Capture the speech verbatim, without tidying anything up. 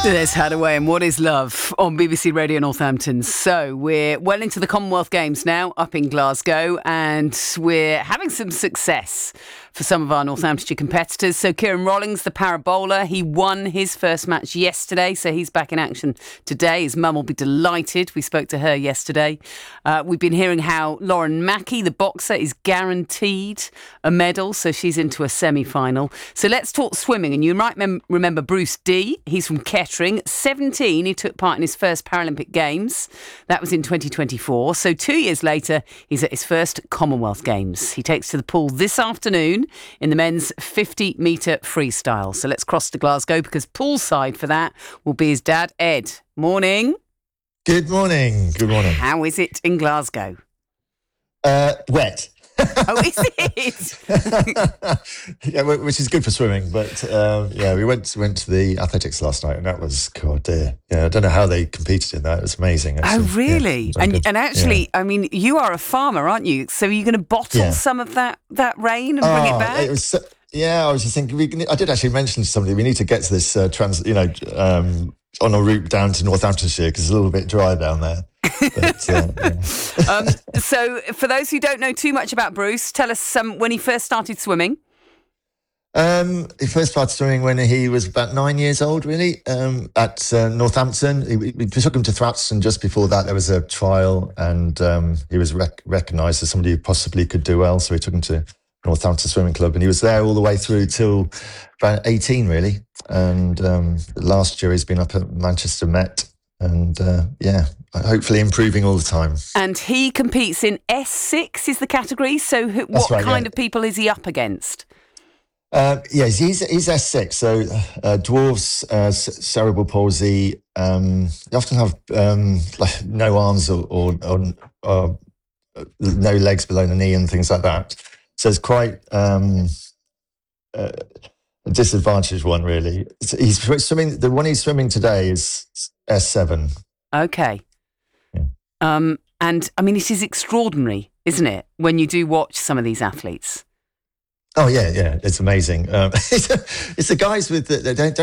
There's Hadaway and What is Love on B B C Radio Northampton. So we're well into the Commonwealth Games now up in Glasgow, and we're having some success for some of our Northamptonshire competitors. So Kieran Rollings, the parabola, he won his first match yesterday, so he's back in action today. His mum will be delighted. We spoke to her yesterday. Uh, we've been hearing how Lauren Mackey, the boxer, is guaranteed a medal, so she's into a semi-final. So let's talk swimming, and you might mem- remember Bruce Dee. He's from Kettering. seventeen, he took part in his first Paralympic Games. That was in twenty twenty-four. So two years later, he's at his first Commonwealth Games. He takes to the pool this afternoon in the men's fifty metre freestyle. So let's cross to Glasgow, because poolside for that will be his dad, Ed. Morning. Good morning. Good morning. How is it in Glasgow? Uh, wet. Oh, is it? Yeah, which is good for swimming. But um, yeah, we went went to the athletics last night, and that was, God dear. Yeah, I don't know how they competed in that. It was amazing. Actually. Oh, really? Yeah, and and actually, yeah. I mean, you are a farmer, aren't you? So are you going to bottle Yeah. some of that, that rain and bring Oh, it back? It was. So, yeah, I was just thinking. We, I did actually mention to somebody we need to get to this uh, trans. You know, um, on a route down to Northamptonshire, because it's a little bit dry down there. But, uh, yeah. um, so for those who don't know too much about Bruce, tell us um, when he first started swimming. Um, he first started swimming when he was about nine years old, really, um, at uh, Northampton. We, we took him to Thrapston just before that. There was a trial, and um, he was rec- recognised as somebody who possibly could do well. So we took him to Northampton Swimming Club, and he was there all the way through till about eighteen, really. And um, last year he's been up at Manchester Met, and uh, yeah, hopefully improving all the time. And he competes in S six is the category. So who, what right, kind yeah. of people is he up against? Uh, yes, he's he's S six, so uh, dwarfs, uh, c- cerebral palsy. Um, they often have um, like no arms or, or, or, or no legs below the knee and things like that. So it's quite um, uh, a disadvantaged one, really. So he's swimming. The one he's swimming today is S seven. Okay. Yeah. Um, and I mean, it is extraordinary, isn't it, when you do watch some of these athletes? Oh yeah, yeah, it's amazing. Um, it's, it's the guys with the, they don't.